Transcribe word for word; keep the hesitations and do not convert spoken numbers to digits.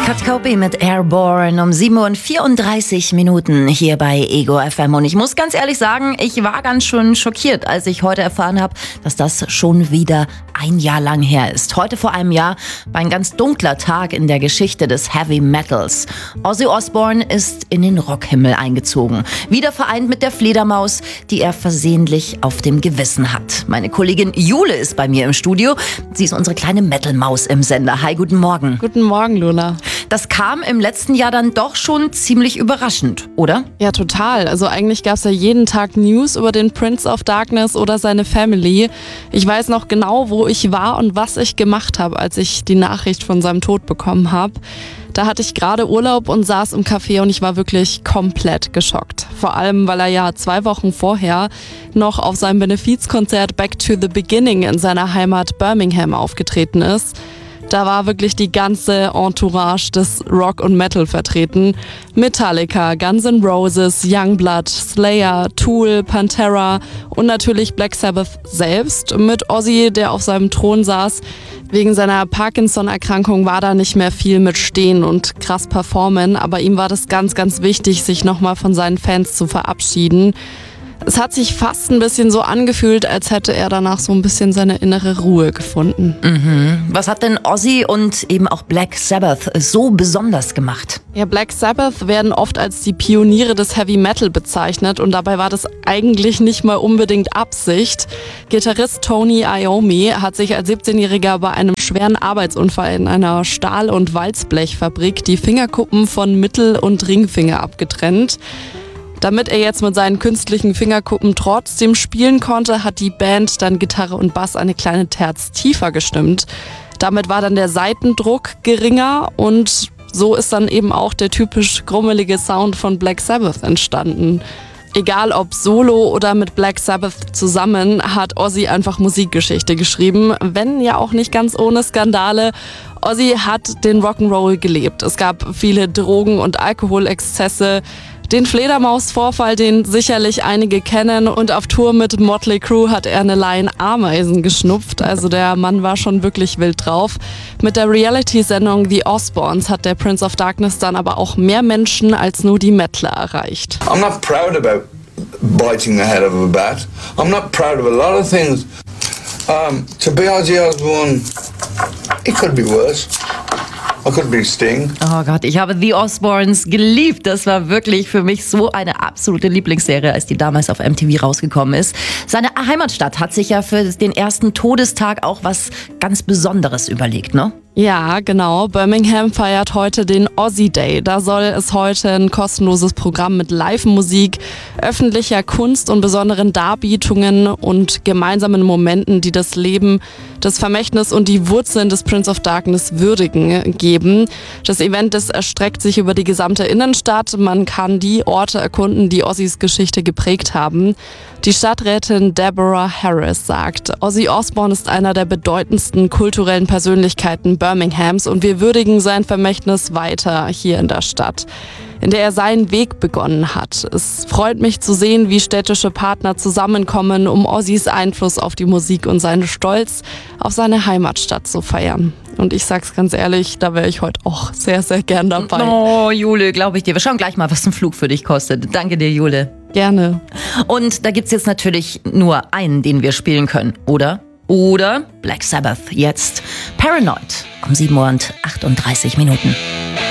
Kurt Cobain mit Airborne um sieben Uhr und vierunddreißig Minuten hier bei Ego F M. Und ich muss ganz ehrlich sagen, ich war ganz schön schockiert, als ich heute erfahren habe, dass das schon wieder ein Jahr lang her ist. Heute vor einem Jahr war ein ganz dunkler Tag in der Geschichte des Heavy Metals. Ozzy Osbourne ist in den Rockhimmel eingezogen. Wieder vereint mit der Fledermaus, die er versehentlich auf dem Gewissen hat. Meine Kollegin Jule ist bei mir im Studio. Sie ist unsere kleine Metal-Maus im Sender. Hi, guten Morgen. Guten Morgen, Lola. Das kam im letzten Jahr dann doch schon ziemlich überraschend, oder? Ja, total. Also eigentlich gab es ja jeden Tag News über den Prince of Darkness oder seine Family. Ich weiß noch genau, wo ich war und was ich gemacht habe, als ich die Nachricht von seinem Tod bekommen habe. Da hatte ich gerade Urlaub und saß im Café und ich war wirklich komplett geschockt. Vor allem, weil er ja zwei Wochen vorher noch auf seinem Benefizkonzert Back to the Beginning in seiner Heimat Birmingham aufgetreten ist. Da war wirklich die ganze Entourage des Rock und Metal vertreten. Metallica, Guns N' Roses, Youngblood, Slayer, Tool, Pantera und natürlich Black Sabbath selbst. Mit Ozzy, der auf seinem Thron saß. Wegen seiner Parkinson-Erkrankung war da nicht mehr viel mit Stehen und krass performen. Aber ihm war das ganz, ganz wichtig, sich nochmal von seinen Fans zu verabschieden. Es hat sich fast ein bisschen so angefühlt, als hätte er danach so ein bisschen seine innere Ruhe gefunden. Mhm. Was hat denn Ozzy und eben auch Black Sabbath so besonders gemacht? Ja, Black Sabbath werden oft als die Pioniere des Heavy Metal bezeichnet und dabei war das eigentlich nicht mal unbedingt Absicht. Gitarrist Tony Iommi hat sich als siebzehnjähriger bei einem schweren Arbeitsunfall in einer Stahl- und Walzblechfabrik die Fingerkuppen von Mittel- und Ringfinger abgetrennt. Damit er jetzt mit seinen künstlichen Fingerkuppen trotzdem spielen konnte, hat die Band dann Gitarre und Bass eine kleine Terz tiefer gestimmt. Damit war dann der Saitendruck geringer und so ist dann eben auch der typisch grummelige Sound von Black Sabbath entstanden. Egal ob solo oder mit Black Sabbath zusammen, hat Ozzy einfach Musikgeschichte geschrieben, wenn ja auch nicht ganz ohne Skandale. Ozzy hat den Rock'n'Roll gelebt. Es gab viele Drogen- und Alkoholexzesse, den Fledermausvorfall, den sicherlich einige kennen, und auf Tour mit Motley Crue hat er eine Line Ameisen geschnupft. Also der Mann war schon wirklich wild drauf. Mit der Reality-Sendung The Osbournes hat der Prince of Darkness dann aber auch mehr Menschen als nur die Mettler erreicht. I'm not proud about biting the head of a bat. I'm not proud of a lot of things. Um, to be Ozzy Osbourne, it could be worse. I could be Sting. Oh Gott, ich habe The Osbournes geliebt. Das war wirklich für mich so eine absolute Lieblingsserie, als die damals auf M T V rausgekommen ist. Seine Heimatstadt hat sich ja für den ersten Todestag auch was ganz Besonderes überlegt, ne? Ja, genau. Birmingham feiert heute den Ozzy Day. Da soll es heute ein kostenloses Programm mit Live-Musik, öffentlicher Kunst und besonderen Darbietungen und gemeinsamen Momenten, die das Leben, das Vermächtnis und die Wurzeln des Prince of Darkness würdigen, geben. Das Event, das erstreckt sich über die gesamte Innenstadt. Man kann die Orte erkunden, die Ozzys Geschichte geprägt haben. Die Stadträtin Deborah Harris sagt, Ozzy Osbourne ist einer der bedeutendsten kulturellen Persönlichkeiten Birminghams und wir würdigen sein Vermächtnis weiter hier in der Stadt, in der er seinen Weg begonnen hat. Es freut mich zu sehen, wie städtische Partner zusammenkommen, um Ozzys Einfluss auf die Musik und seinen Stolz auf seine Heimatstadt zu feiern. Und ich sag's ganz ehrlich, da wäre ich heute auch sehr, sehr gern dabei. Oh, Jule, glaube ich dir. Wir schauen gleich mal, was ein Flug für dich kostet. Danke dir, Jule. Gerne. Und da gibt's jetzt natürlich nur einen, den wir spielen können, oder? Oder Black Sabbath jetzt. Paranoid um sieben Uhr und achtunddreißig Minuten.